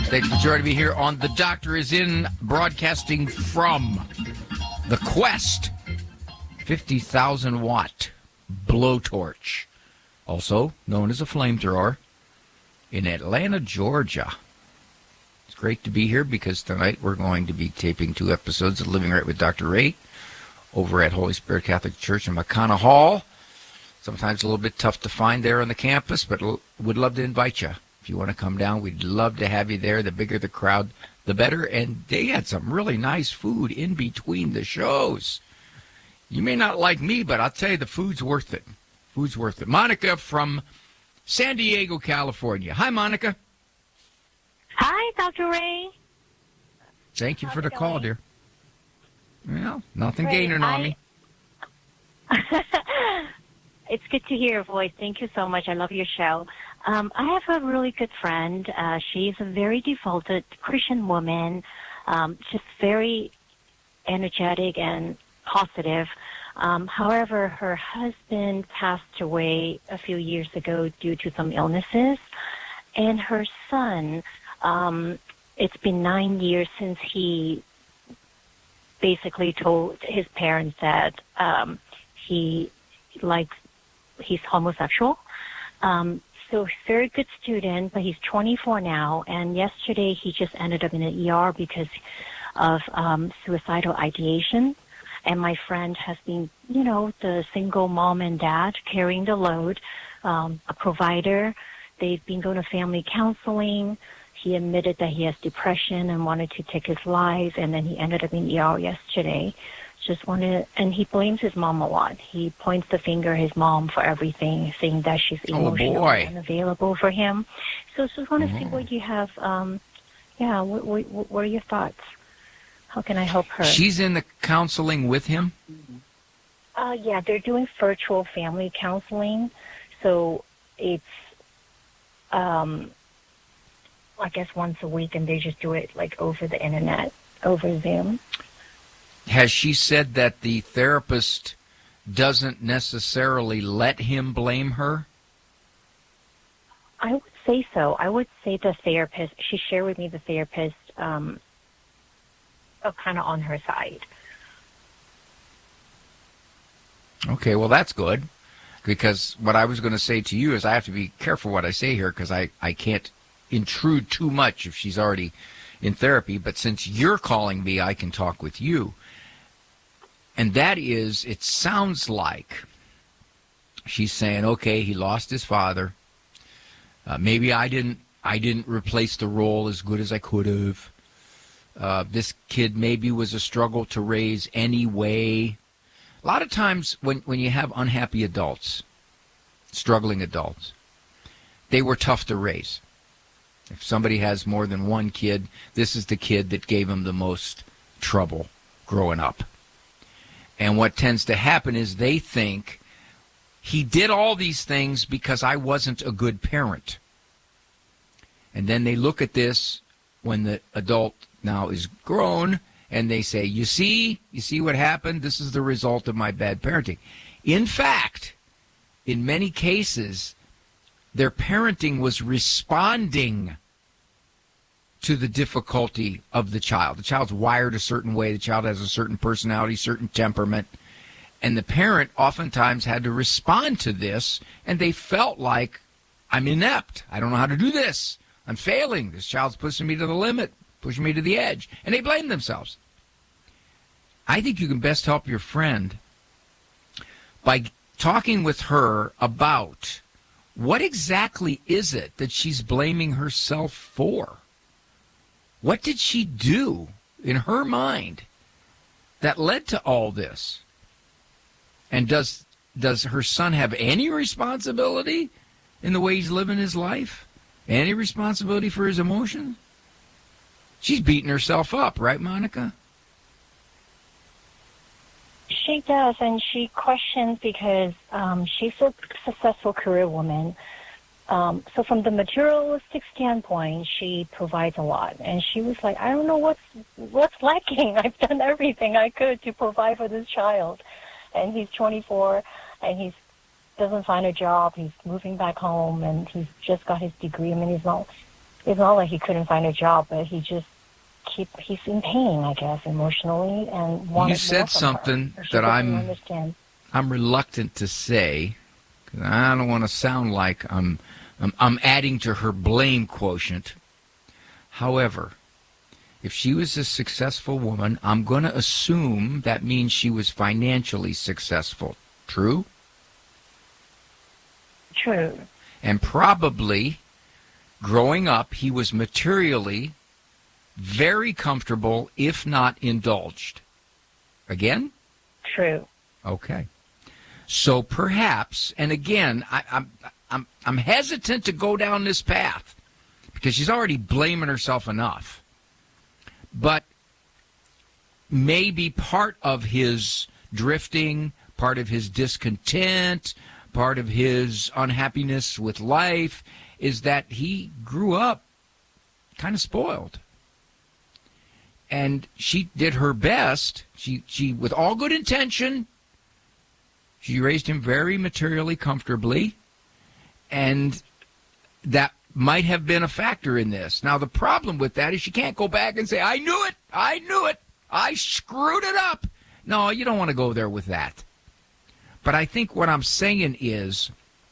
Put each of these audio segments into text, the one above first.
Thanks for joining me here on The Doctor Is In, broadcasting from the Quest 50,000-watt blowtorch, also known as a flamethrower, in Atlanta, Georgia. It's great to be here because tonight we're going to be taping 2 episodes of Living Right with Dr. Ray over at Holy Spirit Catholic Church in McConnell Hall. Sometimes a little bit tough to find there on the campus, but would love to invite you. If you want to come down, we'd love to have you there. The bigger the crowd, the better. And they had some really nice food in between the shows. You may not like me, but I'll tell you, the food's worth it. Food's worth it. Monica from San Diego, California. Hi, Monica. Hi, Dr. Ray. Thank you for the call, dear. Well, nothing gaining on me. It's good to hear your voice. Thank you so much. I love your show. I have a really good friend. She's a very devoted Christian woman, just very energetic and positive. However, her husband passed away a few years ago due to some illnesses. And her son, it's been 9 years since he basically told his parents that he's homosexual. So he's a very good student, but he's 24 now. And yesterday he just ended up in an ER because of suicidal ideation. And my friend has been, the single mom and dad carrying the load, a provider. They've been going to family counseling. He admitted that he has depression and wanted to take his life, and then he ended up in ER yesterday. And he blames his mom a lot. He points the finger at his mom for everything, saying that she's emotionally unavailable for him. So just want to see what you have. What are your thoughts? How can I help her? She's in the counseling with him? Yeah, they're doing virtual family counseling. So it's, I guess once a week, and they just do it like over the internet, over Zoom. Has she said that the therapist doesn't necessarily let him blame her? I would say so. I would say the therapist, she shared with me the therapist kind of on her side. Okay, well, that's good. Because what I was going to say to you is I have to be careful what I say here because I can't intrude too much if she's already in therapy. But since you're calling me, I can talk with you. And that is, it sounds like she's saying, okay, he lost his father. Maybe I didn't replace the role as good as I could have. This kid maybe was a struggle to raise anyway. A lot of times when you have unhappy adults, struggling adults, they were tough to raise. If somebody has more than one kid, this is the kid that gave him the most trouble growing up. And what tends to happen is they think he did all these things because I wasn't a good parent. And then they look at this when the adult now is grown and they say, you see what happened? This is the result of my bad parenting. In fact, in many cases, their parenting was responding to the difficulty of the child. The child's wired a certain way. The child has a certain personality, certain temperament. And the parent oftentimes had to respond to this, and they felt like, I'm inept. I don't know how to do this. I'm failing. This child's pushing me to the limit, pushing me to the edge. And they blame themselves. I think you can best help your friend by talking with her about what exactly is it that she's blaming herself for? What did she do in her mind that led to all this? And does her son have any responsibility in the way he's living his life? Any responsibility for his emotions? She's beating herself up, right, Monica? She does, and she questions because she's a successful career woman. So from the materialistic standpoint, she provides a lot. And she was like, I don't know what's lacking. I've done everything I could to provide for this child. And he's 24, and he doesn't find a job. He's moving back home, and he's just got his degree. I mean, he's not it's not like he couldn't find a job, but he's in pain, I guess, emotionally, and wanted You said something that I'm reluctant to say, because I don't want to sound like I'm adding to her blame quotient. However, if she was a successful woman, I'm going to assume that means she was financially successful. True? True. And probably, growing up, he was materially very comfortable, if not indulged. Again? True. Okay. So perhaps, and again, I'm hesitant to go down this path because she's already blaming herself enough. But maybe part of his drifting, part of his discontent, part of his unhappiness with life is that he grew up kind of spoiled. And she did her best. She with all good intention, she raised him very materially comfortably, and that might have been a factor in this. Now, the problem with that is she can't go back and say, I knew it, I screwed it up. No, you don't want to go there with that. But I think what I'm saying is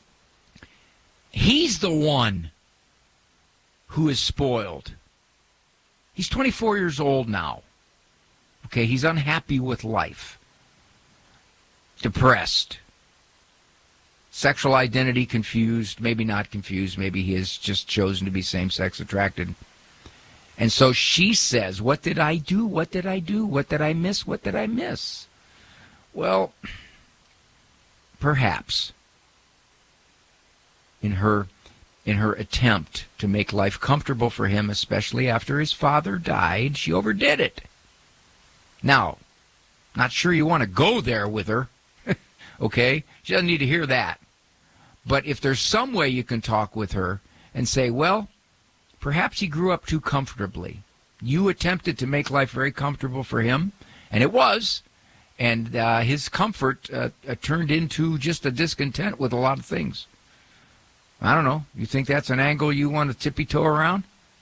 he's the one who is spoiled. He's 24 years old now. Okay, he's unhappy with life. Depressed. Sexual identity confused, maybe not confused, maybe he has just chosen to be same-sex attracted. And so she says, what did I do? What did I do? What did I miss? What did I miss? Well, perhaps in her attempt to make life comfortable for him, especially after his father died, she overdid it. Now, not sure you want to go there with her, okay? She doesn't need to hear that. But if there's some way you can talk with her and say, well, perhaps he grew up too comfortably. You attempted to make life very comfortable for him, and it was. And his comfort turned into just a discontent with a lot of things. I don't know. You think that's an angle you want to tippy-toe around?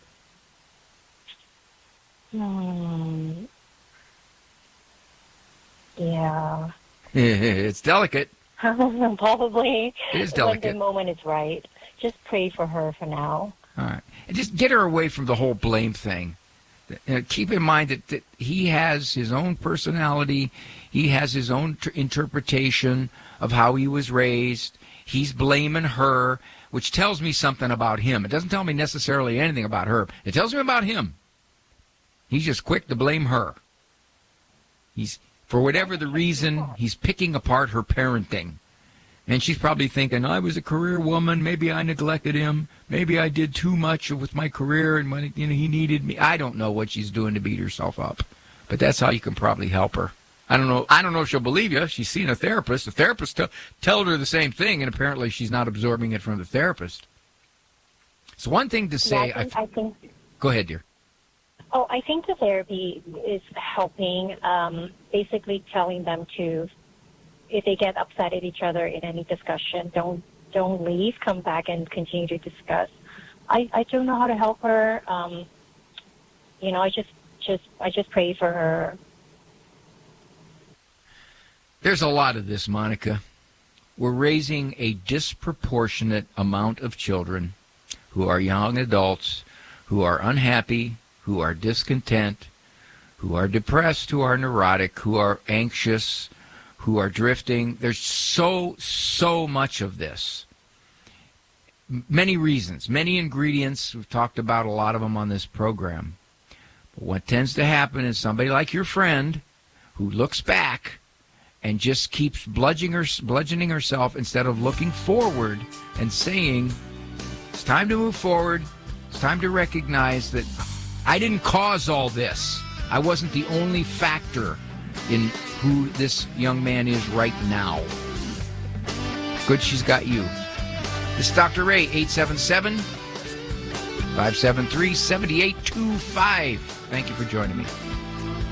Yeah. It's delicate. Probably. It is delicate. When the moment is right. Just pray for her for now. All right. And just get her away from the whole blame thing. Keep in mind that he has his own personality. He has his own interpretation of how he was raised. He's blaming her, which tells me something about him. It doesn't tell me necessarily anything about her. It tells me about him. He's just quick to blame her. For whatever the reason, he's picking apart her parenting. And she's probably thinking, I was a career woman. Maybe I neglected him. Maybe I did too much with my career and when he needed me. I don't know what she's doing to beat herself up. But that's how you can probably help her. I don't know if she'll believe you. She's seen a therapist. The therapist told her the same thing, and apparently she's not absorbing it from the therapist. It's one thing to say. Yeah, I think. Go ahead, dear. Oh, I think the therapy is helping, basically telling them to, if they get upset at each other in any discussion, don't leave, come back and continue to discuss. I don't know how to help her. I just pray for her. There's a lot of this, Monica. We're raising a disproportionate amount of children who are young adults, who are unhappy, who are discontent, who are depressed, who are neurotic, who are anxious, who are drifting. There's so much of this. Many reasons, many ingredients. We've talked about a lot of them on this program. But what tends to happen is somebody like your friend who looks back and just keeps bludgeoning herself instead of looking forward and saying, it's time to move forward. It's time to recognize that I didn't cause all this. I wasn't the only factor in who this young man is right now. Good she's got you. This is Dr. Ray, 877-573-7825. Thank you for joining me.